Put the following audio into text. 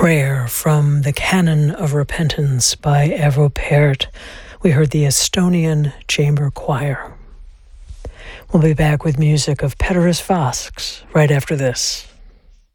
Prayer from the Canon of Repentance by Arvo Pärt. We heard the Estonian Chamber Choir. We'll be back with music of Peteris Vasks right after this.